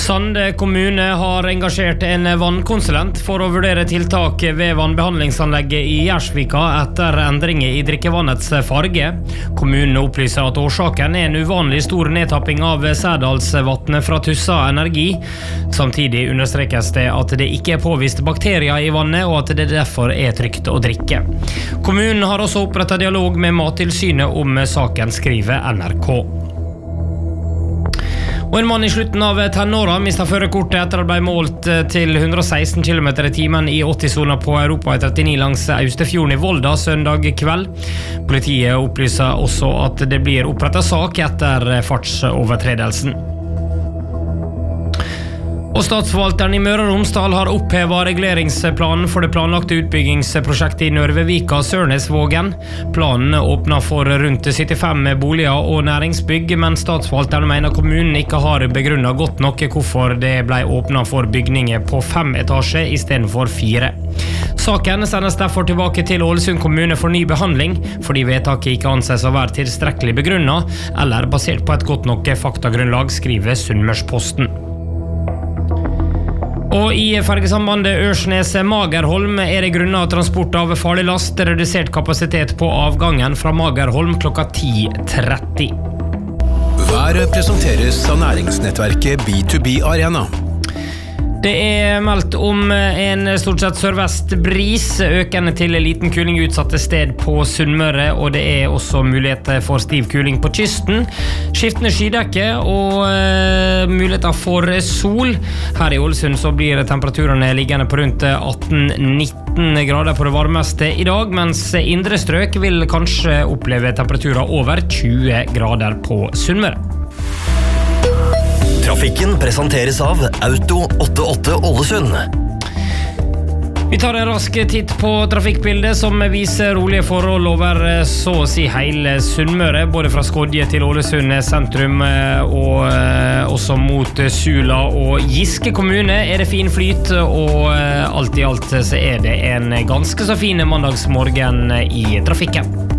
Sande kommune har engasjert en vannkonsulent for å vurdere tiltak ved vannbehandlingsanlegget i Gjersvika etter endringer i drikkevannets farge. Kommunen opplyser at årsaken er en uvanlig stor nedtapping av Særdalsvatnet fra Tussa Energi. Samtidig understrekes det at det ikke er påvist bakterier i vannet, og at det derfor er trygt å drikke. Kommunen har også opprettet dialog med Mattilsynet om saken, skriver NRK. Og en mann i slutten av tenåra mistet førerkortet etter at det ble målt til 116 km i timen i 80-sonen på Europa 39 langs Austefjorden i Volda søndag kveld. Politiet opplyser også at det blir opprettet sak etter fartsovertredelsen. Og statsforvalteren i Møre og Romsdal har opphevet reguleringsplanen for det planlagte utbyggingsprosjektet i Nørvevika Sørnesvågen. Planen åpner for rundt 75 boliger og næringsbygg, men statsforvalteren mener kommunen ikke har begrunnet godt nok hvorfor det ble åpnet for bygninger på 5 etasjer i stedet for 4. Saken sendes derfor tilbake til Ålesund kommune for ny behandling, fordi vedtaket ikke anses å være tilstrekkelig begrunnet, eller basert på et godt nok faktagrunnlag, skriver Sunnmørsposten. Og i fergesambandet Ørsnes-Magerholm er det grunnet transport av farlig last redusert kapasitet på avgangen fra Magerholm klokka 10:30. Været presenteres av næringsnettverket B2B Arena. Det er meldt om en stort sett sørvest bris, økende til liten kuling utsatte sted på Sunnmøre, og det er også muligheter for stiv kuling på kysten. Skiftende skydekke og muligheter for sol. Her i Ålesund så blir temperaturene liggende på rundt 18-19 grader på det varmeste i dag, mens indre strøk vil kanskje oppleve temperaturer over 20 grader på Sunnmøre. Trafikken presenteres av Auto 88 Ålesund. Vi tar en rask titt på trafikkbildet som viser rolige forhold over så å si hele Sunnmøre, både fra Skodje til Ålesund sentrum og også mot Sula og Giske kommune er det fin flyt, og alt i alt så er det en ganske så fin mandagsmorgen i trafikken.